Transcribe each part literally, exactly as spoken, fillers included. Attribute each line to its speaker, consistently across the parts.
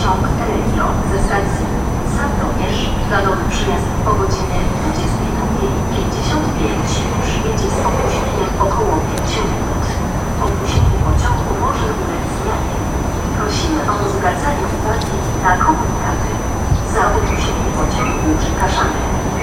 Speaker 1: Pociąg Regio ze stacji Sandomierz dla Nowy Przyjazd o godzinie dwudziestej drugiej pięćdziesiąt pięć przyjedzie z opóźnieniem około pięć minut. Opóźnienie pociągu może ulec zmianie. Prosimy o zwracanie uwagi na komunikaty. Za opóźnienie pociągu przepraszamy.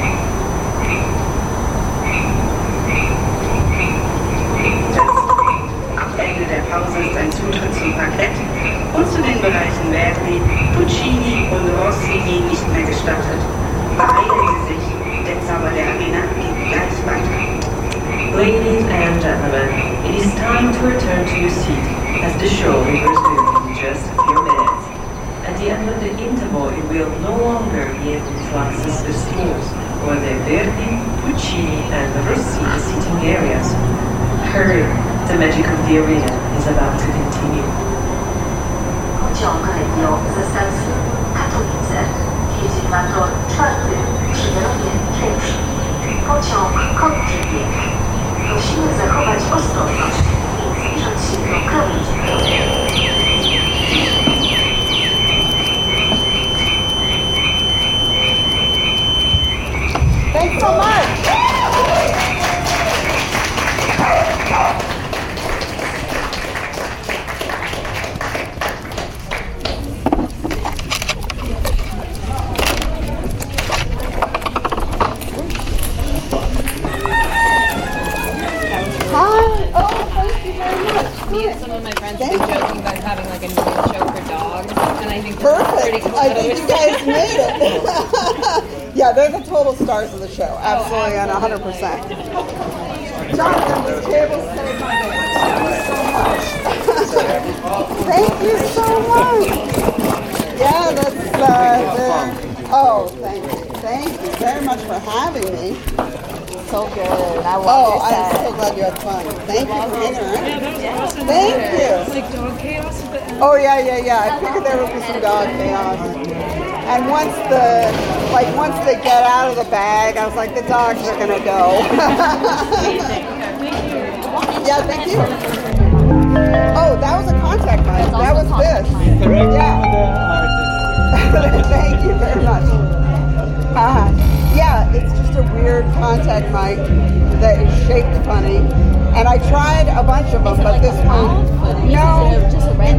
Speaker 2: Ende der Pause ist ein Zutritt zum Parkett und zu den Bereichen Verdi, Puccini und Rossini nicht mehr gestattet. Beeilen Sie sich, der Zauber der Arena geht gleich weiter.
Speaker 3: Ladies and gentlemen, it is time to return to your seat as the show will resume in just a few minutes. At the end of the interval, it will no longer be able to access the stalls or the Verdi, Puccini and Rossini seating areas. Hurry! The magic of the arena is about to continue.
Speaker 1: Pociąg Regio ze stacji Katowice jedzie na tor czwarty przy peronie pierwszym. Pociąg kończy bieg. Prosimy zachować ostrożność i zbliżać się do krawędzi.
Speaker 4: Thanks so much!
Speaker 5: Me and some of my friends have been joking about having like a new show for dogs, and I think
Speaker 4: Perfect.
Speaker 5: pretty cool.
Speaker 4: I think you guys made it. Yeah, they're the total stars of the show. Absolutely, and one hundred percent. Jonathan, this table saved my day. Thank you so much. Yeah, that's uh, the, oh, thank you. Thank you very much for having me.
Speaker 6: So good. I love
Speaker 4: Oh,
Speaker 6: your
Speaker 4: I'm
Speaker 6: set.
Speaker 4: so glad you had fun. Thank you for hanging around.
Speaker 7: Yeah, that was awesome.
Speaker 4: Thank you.
Speaker 7: Like dog chaos at the end.
Speaker 4: Oh yeah, yeah, yeah. I figured there would be some dog chaos. And once the, like once they get out of the bag, I was like, the dogs are gonna go. Yeah, thank you. Oh, that was a contact mic. That was this. Yeah. Thank you very much. Uh, yeah, it's just a weird contact mic that is shaped funny. And I tried a bunch of them, but this one, no,